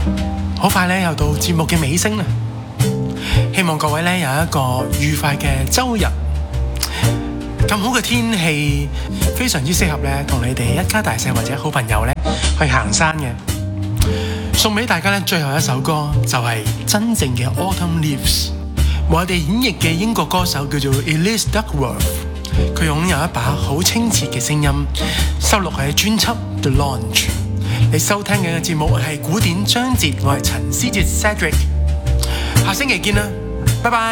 好快咧又到節目嘅尾聲啦，希望各位咧有一個愉快嘅週日。咁好嘅天氣，非常之適合咧同你哋一家大細或者好朋友咧去行山嘅。送俾大家咧最後一首歌就係真正嘅 Autumn Leaves， 我哋演繹嘅英國歌手叫做 Elise Duckworth， 佢擁有一把好清澈嘅聲音，收錄喺專輯 The Launch。 你收聽緊嘅節目係古典章節，我係陳思哲 Cedric， 下星期見啦，拜拜。